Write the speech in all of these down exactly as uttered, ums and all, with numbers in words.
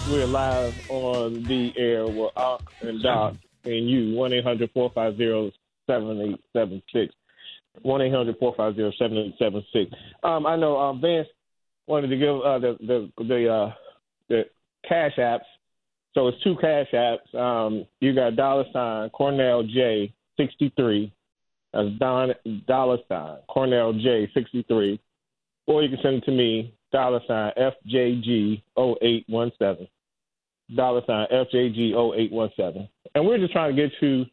We're live on the air with Ark and Doc and you. one eight hundred four five zero seven eight seven six. one eight hundred four five zero seven eight seven six. Um, I know um, Vance wanted to give uh, the the the, uh, the cash apps. So it's two cash apps. Um, you got dollar sign Cornell J sixty-three. That's Don, dollar sign Cornell J sixty-three. Or you can send it to me, dollar sign F J G zero eight one seven. Dollar sign F J G zero eight one seven. And we're just trying to get to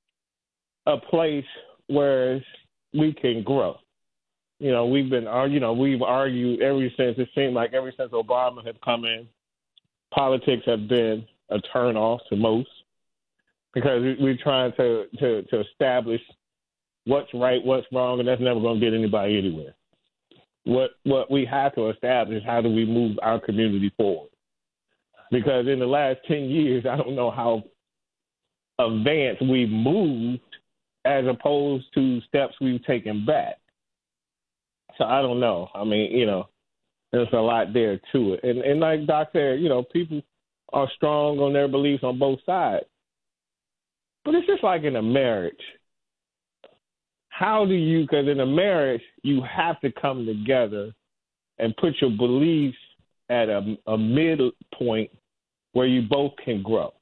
a place where we can grow. You know, we've been, you know, we've argued ever since, it seemed like ever since Obama had come in, politics have been a turnoff to most because we're trying to, to, to establish what's right, what's wrong, and that's never going to get anybody anywhere. What what we have to establish is how do we move our community forward. Because in the last ten years, I don't know how advanced we've moved as opposed to steps we've taken back. So I don't know. I mean, you know, there's a lot there to it. And, and like Doc said, you know, people are strong on their beliefs on both sides. But it's just like in a marriage. How do you, because in a marriage, you have to come together and put your beliefs at a, a midpoint where you both can grow.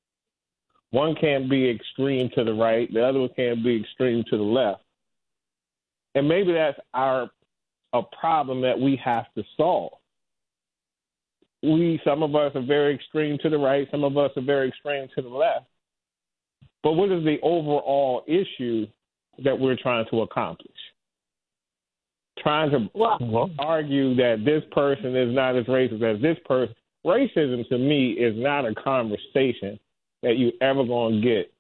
One can't be extreme to the right, the other one can't be extreme to the left. And maybe that's our a problem that we have to solve. We, some of us are very extreme to the right, some of us are very extreme to the left. But what is the overall issue that we're trying to accomplish? Trying to well, argue that this person is not as racist as this person. Racism, to me, is not a conversation that you ever going to get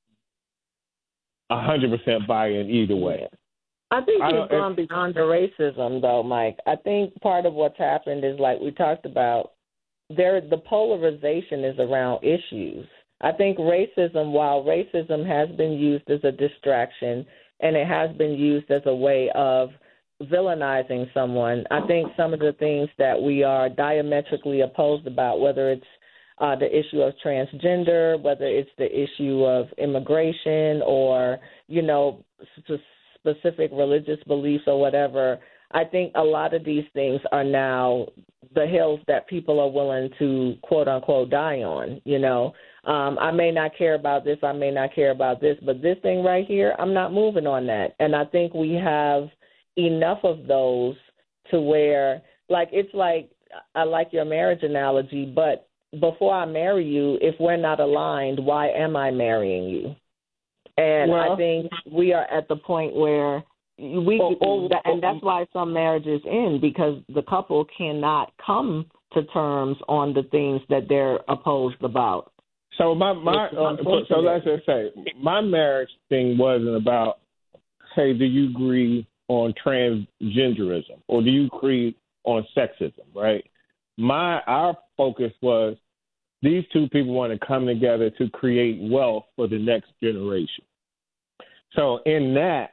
one hundred percent buy-in either way. I think we've gone beyond the racism, though, Mike. I think part of what's happened is, like we talked about, there the polarization is around issues. I think racism, while racism has been used as a distraction and it has been used as a way of villainizing someone, I think some of the things that we are diametrically opposed about, whether it's uh, the issue of transgender, whether it's the issue of immigration or, you know, sp- specific religious beliefs or whatever, I think a lot of these things are now the hills that people are willing to, quote, unquote, die on, you know. Um, I may not care about this, I may not care about this, but this thing right here, I'm not moving on that. And I think we have enough of those to where, like, it's like, I like your marriage analogy, but before I marry you, if we're not aligned, why am I marrying you? And well, I think we are at the point where we, oh, oh, and that's why some marriages end, because the couple cannot come to terms on the things that they're opposed about. So my, my uh, so, so let's just say my marriage thing wasn't about, hey, do you agree on transgenderism or do you agree on sexism, right? My our focus was these two people want to come together to create wealth for the next generation. So in that,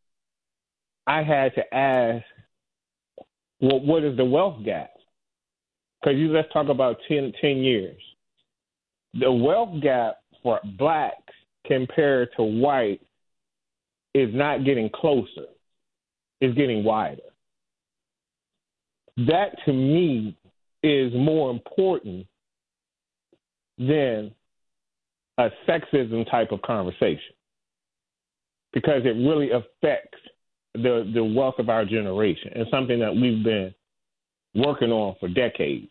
I had to ask, well, what is the wealth gap? Because you let's talk about ten, ten years. The wealth gap for blacks compared to white is not getting closer. It's getting wider. That, to me, is more important than a sexism type of conversation because it really affects the, the wealth of our generation and something that we've been working on for decades.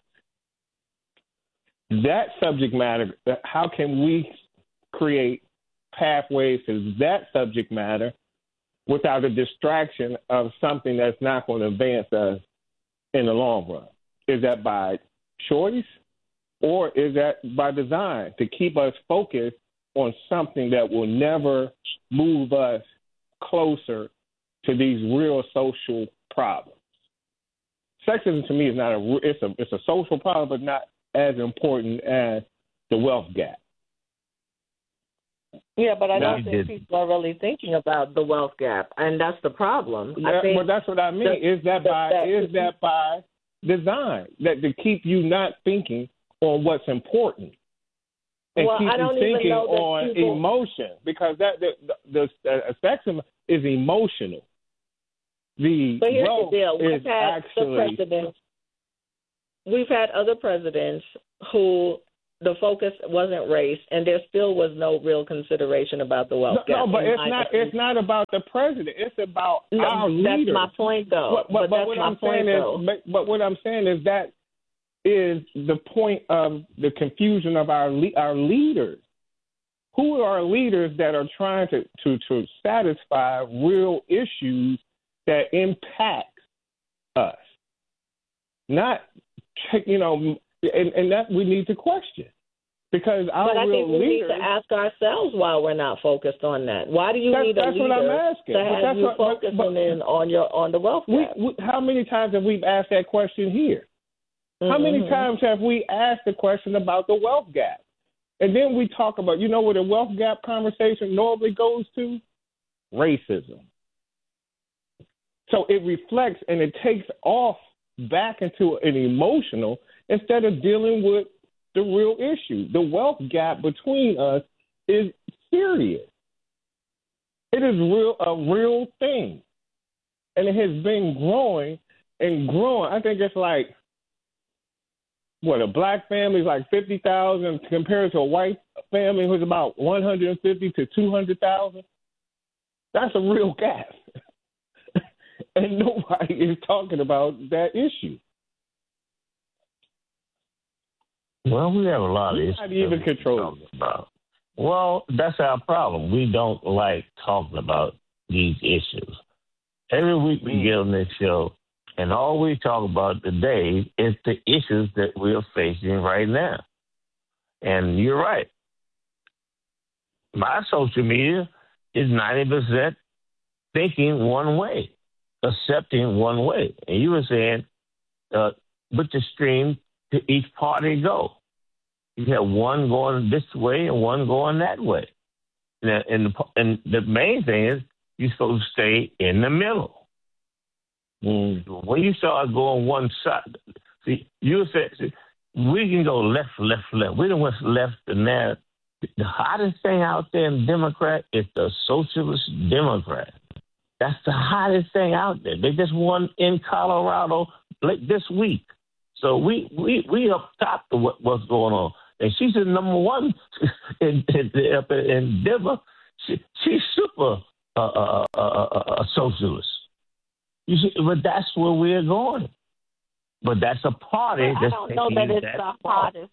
That subject matter, how can we create pathways to that subject matter without a distraction of something that's not going to advance us in the long run? Is that by choice or is that by design to keep us focused on something that will never move us closer to these real social problems? Sexism to me is not a it's a it's a social problem, but not as important as the wealth gap. Yeah, but I don't think people are really thinking about the wealth gap, and that's the problem. Yeah, I think well, that's what I mean. The, is that by that, is that by design that to keep you not thinking on what's important and well, keep I don't you thinking even know that on people... emotion, because that the, the, the spectrum is emotional. The but here's wealth the deal: we've is had actually the presidents. We've had other presidents who the focus wasn't race, and there still was no real consideration about the wealth no, gap. no, but it's not. opinion. It's not about the president. It's about no, our leaders. That's my point, though. But, but, but, but that's what my I'm point, saying though. is, but, but what I'm saying is that is the point of the confusion of our le- our leaders. Who are leaders that are trying to, to, to satisfy real issues that impact us? Not, you know, and, and that we need to question. Because our but I real think we leaders, need to ask ourselves why we're not focused on that. Why do you that's, need a that's leader what I'm asking. to But have that's you what, focusing but, but, in on your on the wealth we, gap? we, how many times have we asked that question here? Mm-hmm. How many times have we asked the question about the wealth gap? And then we talk about, you know where the wealth gap conversation normally goes to? Racism. So it reflects and it takes off back into an emotional instead of dealing with the real issue. The wealth gap between us is serious. It is real, a real thing. And it has been growing and growing. I think it's like, what, a black family is like fifty thousand compared to a white family who's about one hundred fifty to two hundred thousand. That's a real gap. And nobody is talking about that issue. Well, we have a lot of issues. How do you even control it? About. Well, that's our problem. We don't like talking about these issues. Every week we get on this show, and all we talk about today is the issues that we're facing right now. And you're right. My social media is ninety percent thinking one way, accepting one way. And you were saying, uh, with the stream to each party go. You have one going this way and one going that way. And, and, the, and the main thing is you're supposed to stay in the middle. Mm. When you start going one side, see, you said see, we can go left, left, left. We don't want left and that. The hottest thing out there in Democrat is the Socialist Democrat. That's the hottest thing out there. They just won in Colorado like this week. So we we we up top to what, what's going on. And she's the number one in, in, in, in Denver. She, she's super uh, uh, uh, uh, a socialist. You see, but that's where we're going. But that's a party well, that's I don't know that it's that the part. hottest.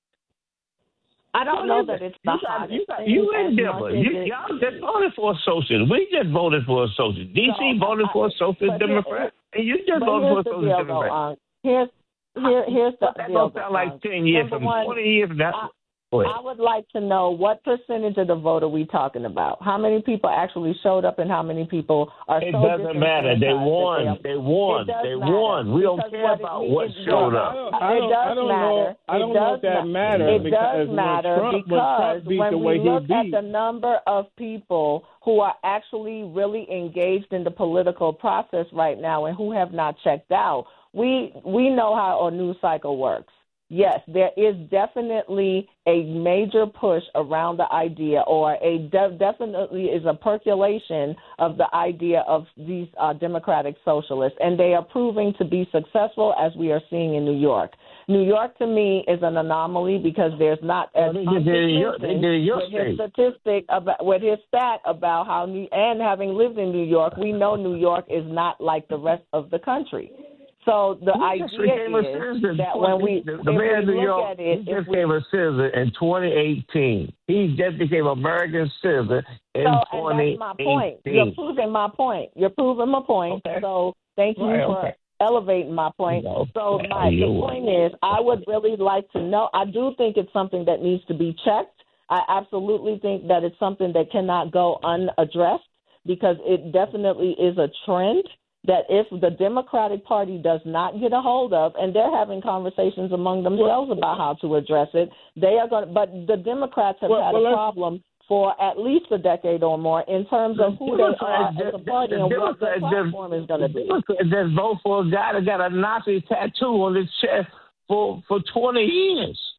I don't know that it's the you hottest. You, got, you in Denver. You, y'all just voted for a socialist. We just voted for a socialist. D C so, voted I, for a socialist Democrat. And you just voted for a socialist deal, Democrat. Though, um, here's Here, here's the that deal. That sound like ten years from one, twenty years from now. I, I would like to know what percentage of the vote are we talking about? How many people actually showed up and how many people are it so doesn't matter. They won. They, they won. They matter. won. We don't because care what about it, what it, showed it, up. I don't, I don't, it does I don't matter. know. I don't it know does if that ma- matters. It because does matter when Trump, because when, when we look beat, at the number of people who are actually really engaged in the political process right now and who have not checked out, we we know how a news cycle works. Yes, there is definitely a major push around the idea, or a de- definitely is a percolation of the idea of these uh, democratic socialists, and they are proving to be successful, as we are seeing in New York. New York, to me, is an anomaly because there's not as well, they did your, they did your with his statistic about with his stat about how New, and having lived in New York, we know New York is not like the rest of the country. So the he idea is that when we, the, the mayor of New York, it, he just became a citizen in twenty eighteen. He just became an American citizen in so, twenty eighteen. And that's my point. You're proving my point. You're proving my point. Okay. So thank you right, for okay. elevating my point. No, so my the point is, I would really like to know. I do think it's something that needs to be checked. I absolutely think that it's something that cannot go unaddressed because it definitely is a trend that if the Democratic Party does not get a hold of, and they're having conversations among themselves about how to address it, they are going to, but the Democrats have well, had well, a problem for at least a decade or more in terms of who they are as a party and what their platform is going to be. Just vote for a guy that got a Nazi tattoo on his chest for, for twenty years.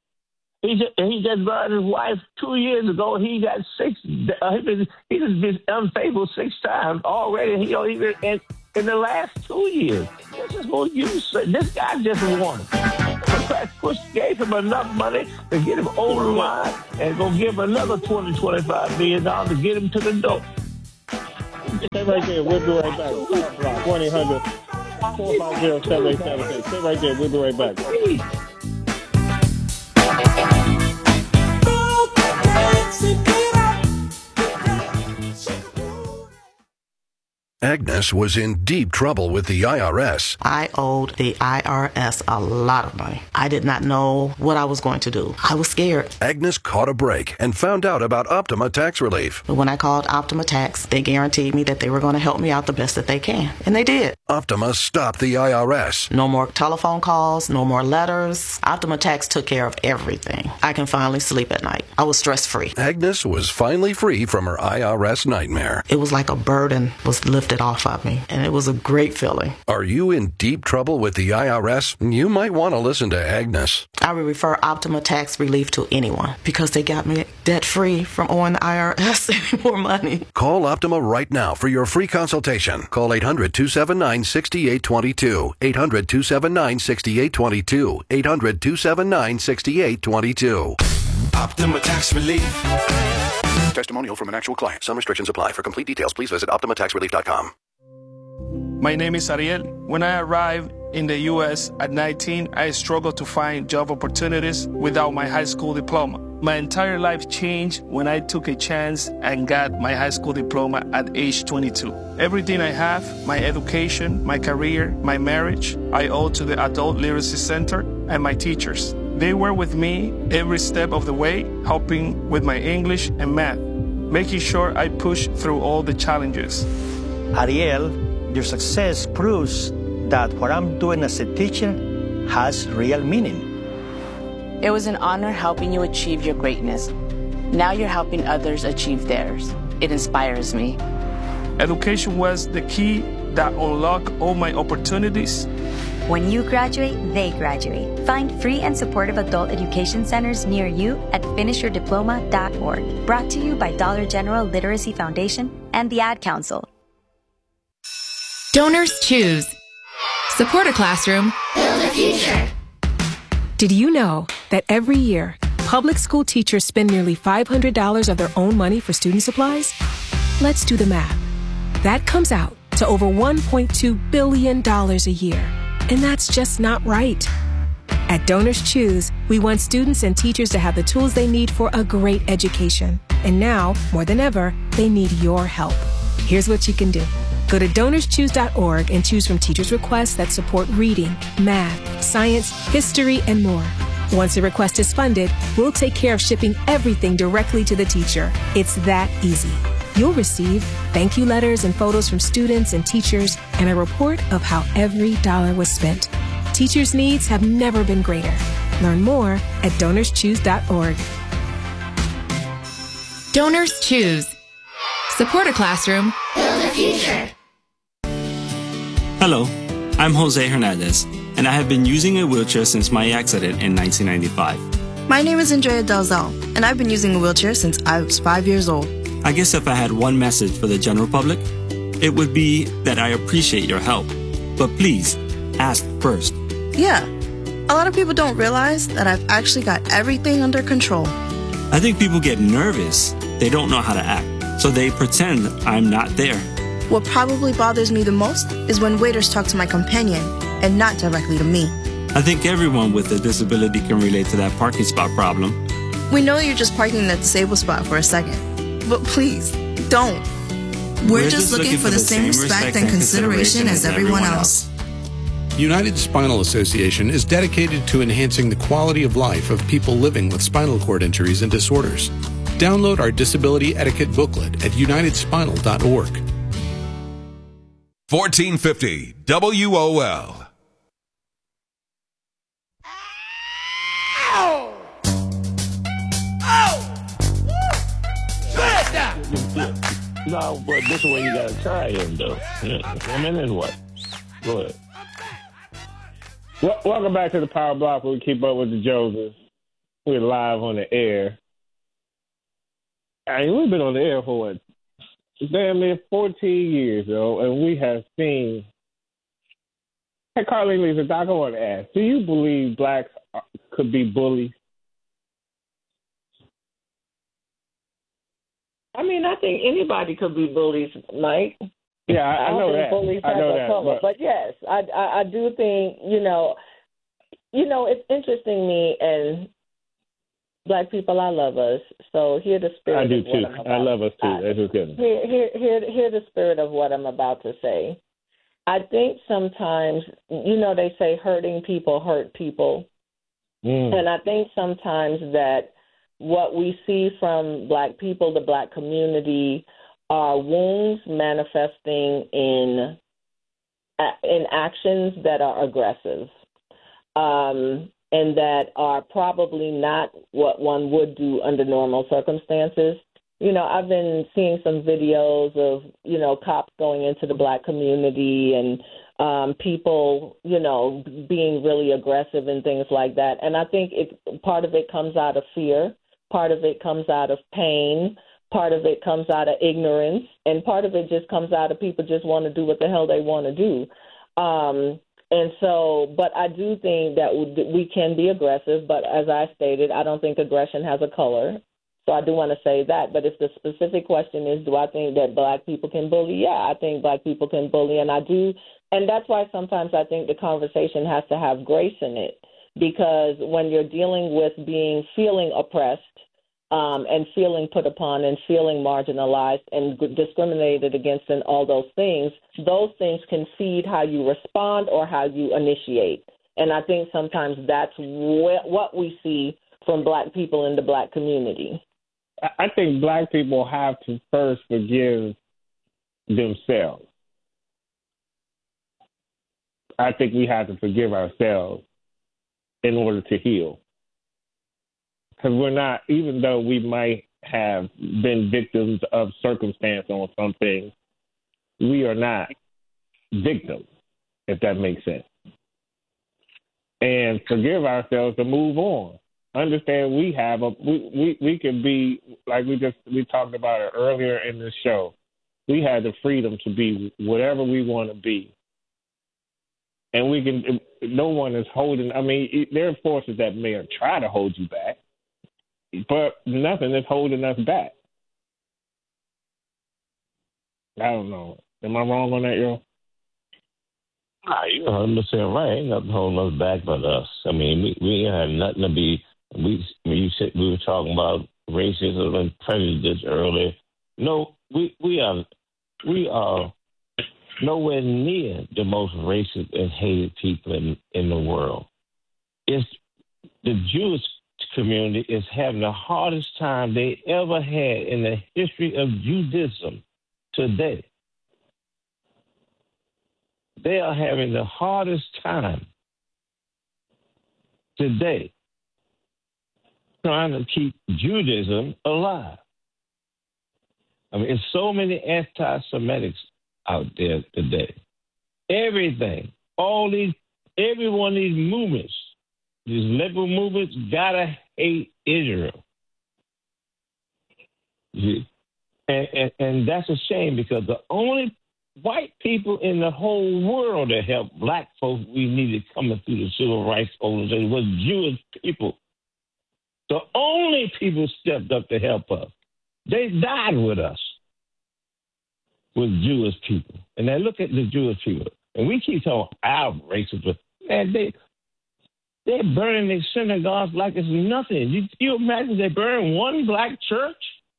He just, he just buried his wife two years ago. He got six. Uh, he been he just been unfaithful six times already. He even in, in the last two years. This is what you say. This guy just won. Push gave him enough money to get him over the line and go give him another twenty, twenty-five million dollars to get him to the door. Stay right there. We'll be right back. one eight hundred, four five zero, seven eight seven six. Stay right there. We'll be right back. Agnes was in deep trouble with the I R S. I owed the I R S a lot of money. I did not know what I was going to do. I was scared. Agnes caught a break and found out about Optima Tax Relief. But when I called Optima Tax, they guaranteed me that they were going to help me out the best that they can. And they did. Optima stopped the I R S. No more telephone calls, no more letters. Optima Tax took care of everything. I can finally sleep at night. I was stress-free. Agnes was finally free from her I R S nightmare. It was like a burden was lifted off of me, and it was a great feeling. Are you in deep trouble with the I R S? You might want to listen to Agnes. I would refer Optima Tax Relief to anyone because they got me debt-free from owing the I R S any more money. Call Optima right now for your free consultation. Call eight hundred, two seven nine, six eight two two. eight hundred, two seven nine, six eight two two. eight hundred, two seven nine, six eight two two. Optima Tax Relief. Testimonial from an actual client. Some restrictions apply. For complete details, please visit optima tax relief dot com. My name is Ariel. When I arrived in the U S at nineteen, I struggled to find job opportunities without my high school diploma. My entire life changed when I took a chance and got my high school diploma at age twenty-two. Everything I have, my education, my career, my marriage, I owe to the Adult Literacy Center and my teachers. They were with me every step of the way, helping with my English and math, making sure I push through all the challenges. Ariel, your success proves that what I'm doing as a teacher has real meaning. It was an honor helping you achieve your greatness. Now you're helping others achieve theirs. It inspires me. Education was the key that unlocked all my opportunities. When you graduate, they graduate. Find free and supportive adult education centers near you at finish your diploma dot org. Brought to you by Dollar General Literacy Foundation and the Ad Council. Donors choose. Support a classroom. Build a future. Did you know that every year, public school teachers spend nearly five hundred dollars of their own money for student supplies? Let's do the math. That comes out to over one point two billion dollars a year. And that's just not right. At Donors Choose, we want students and teachers to have the tools they need for a great education. And now, more than ever, they need your help. Here's what you can do. Go to donors choose dot org and choose from teachers' requests that support reading, math, science, history, and more. Once a request is funded, we'll take care of shipping everything directly to the teacher. It's that easy. You'll receive thank you letters and photos from students and teachers and a report of how every dollar was spent. Teachers' needs have never been greater. Learn more at donors choose dot org. Donors Choose. Support a classroom. Build a future. Hello, I'm Jose Hernandez, and I have been using a wheelchair since my accident in nineteen ninety-five. My name is Andrea Dalzell, and I've been using a wheelchair since I was five years old. I guess if I had one message for the general public, it would be that I appreciate your help. But please, ask first. Yeah, a lot of people don't realize that I've actually got everything under control. I think people get nervous. They don't know how to act, so they pretend I'm not there. What probably bothers me the most is when waiters talk to my companion and not directly to me. I think everyone with a disability can relate to that parking spot problem. We know you're just parking in that disabled spot for a second. But please, don't. We're, We're just, just looking, looking for the same respect and consideration as everyone else. United Spinal Association is dedicated to enhancing the quality of life of people living with spinal cord injuries and disorders. Download our disability etiquette booklet at united spinal dot org. fourteen fifty W O L. Ow! Ow! No, but this is where you got to try him, though. I mean, then what? Go ahead. Well, welcome back to the Power Block, where we keep up with the Joneses. we're live on the air. I mean, we've been on the air for what? Damn near fourteen years, yo, and we have seen. Hey, Carlene Lisa, Doc, I want to ask: do you believe blacks could be bullies? I mean, I think anybody could be bullies, Mike. Yeah, I, I know that. Bullies I know have a that. color. But... but yes, I, I I do think you know, you know, it's interesting me and black people. I love us, so hear the spirit. I do of too. What I'm about. I love us too. I, That's just good. Hear, hear, hear, hear the spirit of what I'm about to say. I think sometimes, you know, they say hurting people hurt people, mm. and I think sometimes that what we see from black people, the black community, are wounds manifesting in in actions that are aggressive, um, and that are probably not what one would do under normal circumstances. You know, I've been seeing some videos of, you know, cops going into the black community and um, people, you know, being really aggressive and things like that. And I think it, part of it comes out of fear. Part of it comes out of pain. Part of it comes out of ignorance. And part of it just comes out of people just want to do what the hell they want to do. Um, and so, but I do think that we can be aggressive. But as I stated, I don't think aggression has a color. So I do want to say that. But if the specific question is, do I think that black people can bully? Yeah, I think black people can bully. And I do. And that's why sometimes I think the conversation has to have grace in it. Because when you're dealing with being, feeling oppressed um, and feeling put upon and feeling marginalized and discriminated against and all those things, those things can feed how you respond or how you initiate. And I think sometimes that's wh- what we see from black people in the black community. I think black people have to first forgive themselves. I think we have to forgive ourselves in order to heal. Because we're not, even though we might have been victims of circumstance on some things, we are not victims, if that makes sense. And forgive ourselves to move on. Understand we have a, we, we, we can be, like we just, we talked about it earlier in the show, we have the freedom to be whatever we want to be. And we can, no one is holding, I mean, there are forces that may try to hold you back, but nothing is holding us back. I don't know. Am I wrong on that, yo? Nah, you're one hundred percent right. Ain't nothing holding us back but us. I mean, we, we have nothing to be, we, you said we were talking about racism and prejudice earlier. No, we, we are, we are nowhere near the most racist and hated people in, in the world. It's the Jewish community is having the hardest time they ever had in the history of Judaism today. They are having the hardest time today trying to keep Judaism alive. I mean, there's so many anti-Semitics out there today. Everything, all these, every one of these movements, these liberal movements, gotta hate Israel. And, and, and that's a shame because the only white people in the whole world that helped black folks we needed coming through the civil rights organization was Jewish people. The only people stepped up to help us. They died with us. Was Jewish people. And now look at the Jewish people. And we keep talking our racism. Man, they, they're burning their synagogues like it's nothing. You, you imagine they burn one black church?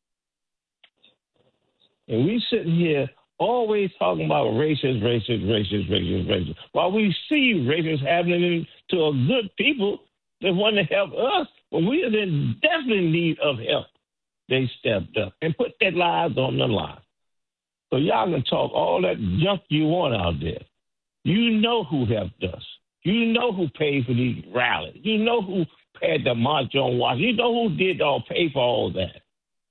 And we sitting here always talking about racist, racist, racist, racist, racist. While we see racism happening to a good people that want to help us, when we are in definite need of help, they stepped up and put their lives on the line. So y'all can talk all that junk you want out there. You know who helped us. You know who paid for these rallies. You know who paid the march on Washington. You know who did all pay for all that.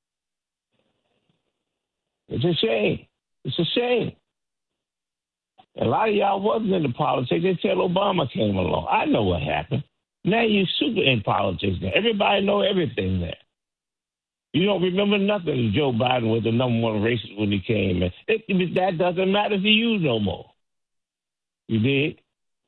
It's a shame. It's a shame. A lot of y'all wasn't in the politics until Obama came along. I know what happened. Now you're super in politics now. Everybody know everything now. You don't remember nothing. Joe Biden was the number one racist when he came in. It, it, that doesn't matter to you no more. You did?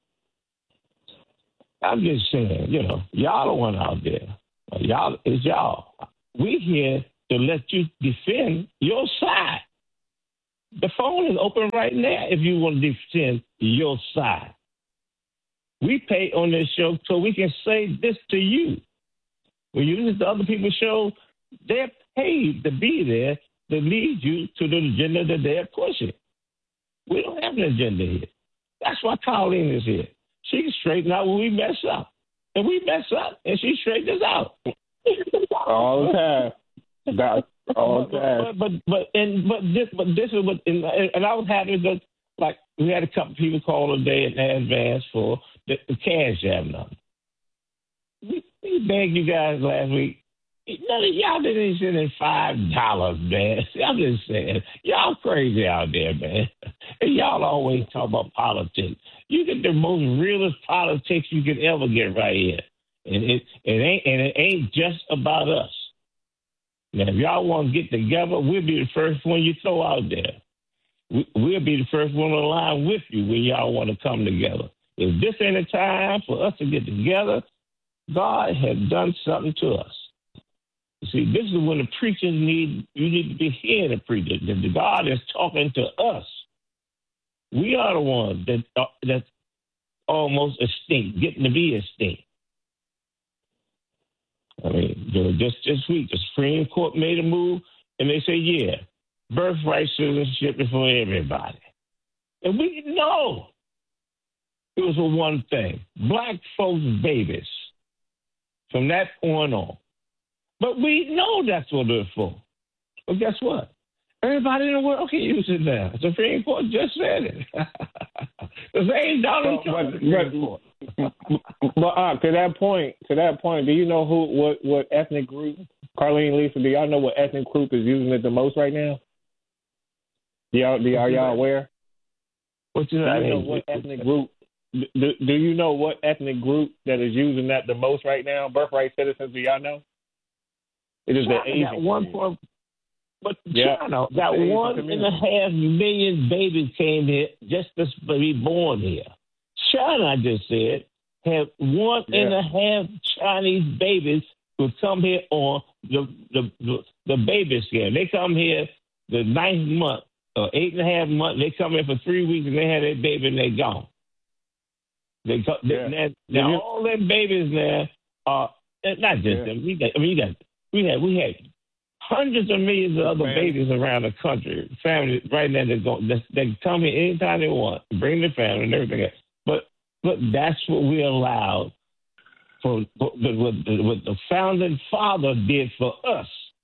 I'm just saying, you know, y'all the one out there. Y'all, it's y'all. We here to let you defend your side. The phone is open right now if you want to defend your side. We pay on this show so we can say this to you. When you listen to other people's shows, they're paid to be there to lead you to the agenda that they're pushing. We don't have an agenda here. That's why Colleen is here. She can straighten out when we mess up. And we mess up, and she straightens us out. All the time. That's all the time. But, but, but, and, but, this, but this is what, and, and I was happy that, like, we had a couple people call today in advance for the, the cash app number. We, we begged you guys last week. None of y'all didn't send in five dollars, man. I'm just saying, y'all crazy out there, man. And y'all always talk about politics. You get the most realest politics you could ever get right here, and it, it ain't and it ain't just about us. Now, if y'all want to get together, we'll be the first one you throw out there. We, we'll be the first one on the line with you when y'all want to come together. If this ain't a time for us to get together, God has done something to us. See, this is when the preachers need, you need to be hearing the preacher. The God is talking to us. We are the ones that uh, that's almost extinct, getting to be extinct. I mean, just this week, the Supreme Court made a move, and they say, yeah, birthright citizenship is for everybody. And we know it was for one thing, black folks' babies from that point on. But we know that's what it's for. But guess what? Everybody in the world can use it now. The Supreme Court just said it. The same Donald Trump. But, but, but uh, to that point, to that point, do you know who, what, what ethnic group, Carlene, Lisa, do y'all know what ethnic group is using it the most right now? Do y'all, do, are y'all aware? What's do you know what ethnic group? Do, do you know what ethnic group that is using that the most right now? Birthright citizens, do y'all know? It is the Asian. One point, but yeah. China got one and a half million babies came here just to be born here. China, I just said, have one yeah. and a half Chinese babies who come here on the the, the the baby scale. They come here the ninth month or eight and a half month. They come here for three weeks and they have their baby and they gone. They, yeah. they now, now all them babies now are not just yeah. them. We got, I mean, you got. We had we had hundreds of millions of other babies around the country, families right now that go that, that come here anytime they want, bring their family and everything else. But but that's what we allowed for what, what, what the founding father did for us.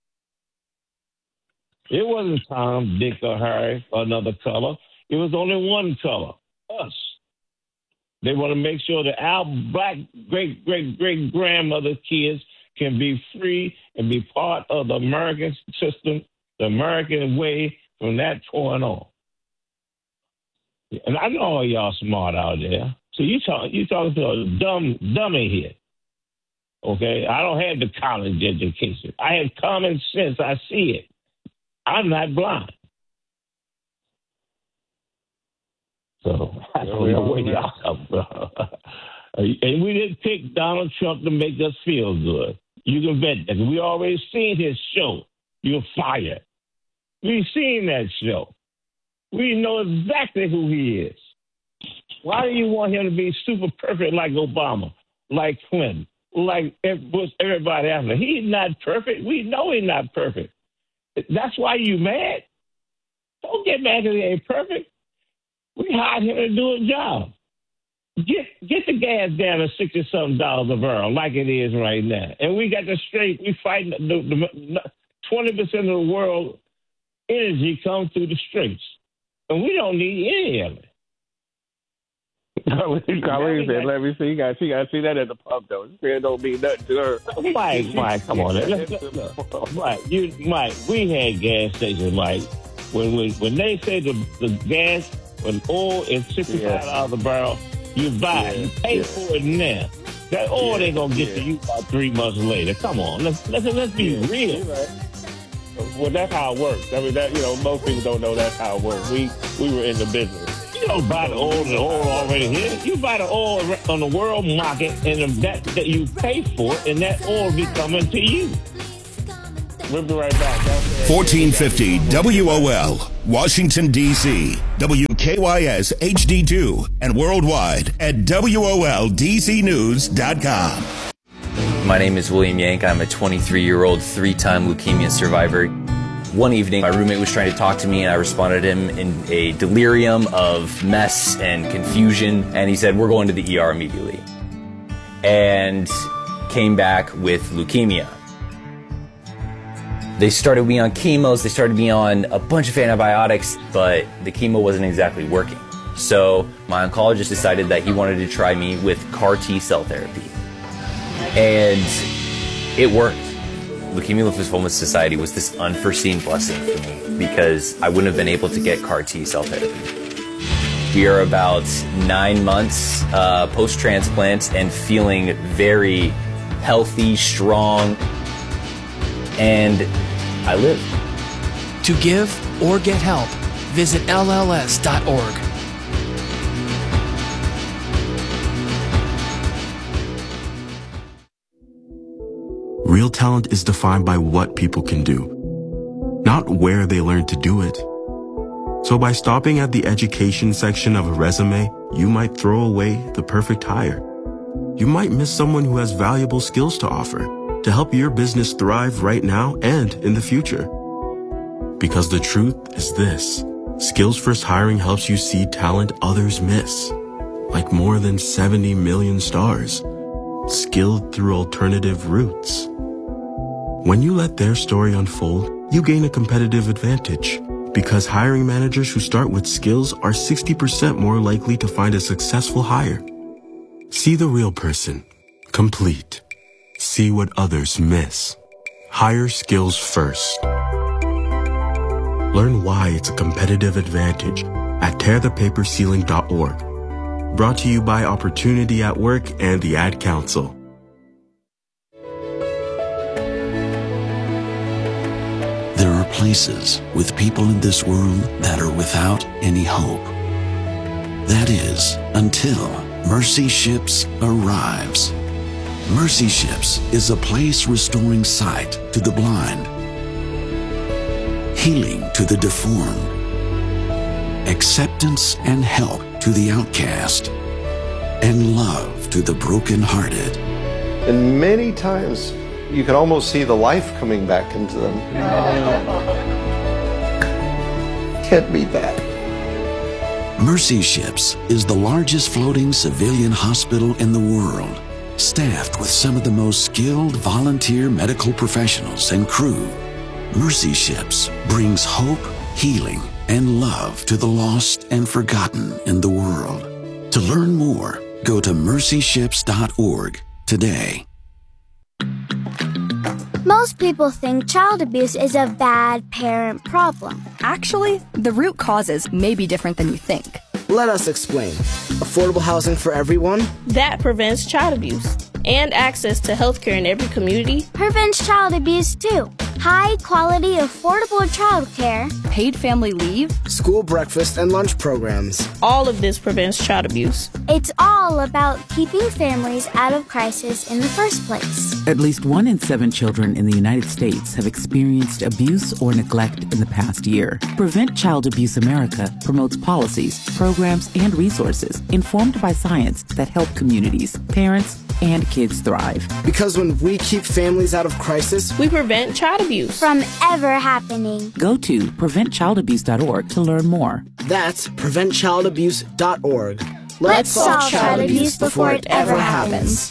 It wasn't Tom, Dick, or Harry or another color. It was only one color, us. They want to make sure that our black great great great grandmother kids can be free and be part of the American system, the American way from that point on. And I know all y'all smart out there. So you talk, you talking to a dumb dummy here. Okay? I don't have the college education. I have common sense. I see it. I'm not blind. So I don't know where y'all come from. And we didn't pick Donald Trump to make us feel good. You can bet that. We already seen his show. You're fired. We've seen that show. We know exactly who he is. Why do you want him to be super perfect like Obama, like Clinton, like Bush, everybody else? He's not perfect. We know he's not perfect. That's why you mad. Don't get mad because he ain't perfect. We hired him to do a job. Get get the gas down to sixty something dollars a barrel, like it is right now, and we got the straight. We fighting the twenty percent of the world energy comes through the streets, and we don't need any of it. Colleen said, "Let me see. You got, you got to see that at the pump, though. It don't mean nothing to her." Mike, Mike, come on, let's, let's, let's, Mike, you, Mike, we had gas stations, Mike. When when when they say the the gas, when oil is sixty five dollars a barrel. You buy it. You pay yeah. for it now. That oil ain't gonna get yeah. to you about three months later. Come on, let's let's let's be yeah. real. Right. Well, that's how it works. I mean, that you know, most people don't know that's how it works. We we were in the business. You don't buy the oil, the oil already here. You buy the oil on the world market, and that that you pay for, and that oil be coming to you. We'll be right back. fourteen fifty W O L, Washington, D C, W K Y S H D two, and worldwide at W O L D C news dot com. My name is William Yank. I'm a twenty-three-year-old three-time leukemia survivor. One evening, my roommate was trying to talk to me, and I responded to him in a delirium of mess and confusion, and he said, we're going to the E R immediately. And came back with leukemia. They started me on chemos, they started me on a bunch of antibiotics, but the chemo wasn't exactly working. So my oncologist decided that he wanted to try me with C A R T cell therapy. And it worked. Leukemia Lymphoma Society was this unforeseen blessing for me because I wouldn't have been able to get C A R T cell therapy. We are about nine months uh, post-transplant and feeling very healthy, strong, and I live. To give or get help, visit L L S dot org. Real talent is defined by what people can do, not where they learn to do it. So by stopping at the education section of a resume, you might throw away the perfect hire. You might miss someone who has valuable skills to offer to help your business thrive right now and in the future. Because the truth is this: Skills First Hiring helps you see talent others miss, like more than seventy million stars, skilled through alternative routes. When you let their story unfold, you gain a competitive advantage, because hiring managers who start with skills are sixty percent more likely to find a successful hire. See the real person, complete. See what others miss. Hire skills first. Learn why it's a competitive advantage at tear the paper ceiling dot org. Brought to you by Opportunity at Work and the Ad Council. There are places with people in this world that are without any hope. That is, until Mercy Ships arrives. Mercy Ships is a place restoring sight to the blind, healing to the deformed, acceptance and help to the outcast, and love to the brokenhearted. And many times you can almost see the life coming back into them. Can't beat that. Mercy Ships is the largest floating civilian hospital in the world, staffed with some of the most skilled volunteer medical professionals and crew. Mercy Ships brings hope, healing, and love to the lost and forgotten in the world. To learn more, go to mercy ships dot org today. Most people think child abuse is a bad parent problem. Actually, the root causes may be different than you think. Let us explain. Affordable housing for everyone? That prevents child abuse. And access to healthcare in every community prevents child abuse too. High quality, affordable childcare, paid family leave, school breakfast and lunch programs. All of this prevents child abuse. It's all about keeping families out of crisis in the first place. At least one in seven children in the United States have experienced abuse or neglect in the past year. Prevent Child Abuse America promotes policies, programs, and resources informed by science that help communities, parents, and kids thrive. Because when we keep families out of crisis, we prevent child abuse from ever happening. Go to prevent child abuse dot org to learn more. That's prevent child abuse dot org. Let's, Let's solve child, child abuse before it ever happens.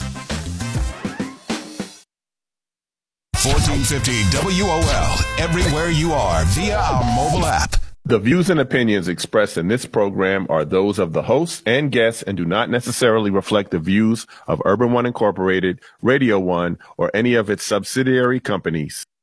fourteen fifty W O L, everywhere you are via our mobile app. The views and opinions expressed in this program are those of the hosts and guests and do not necessarily reflect the views of Urban One Incorporated, Radio One, or any of its subsidiary companies.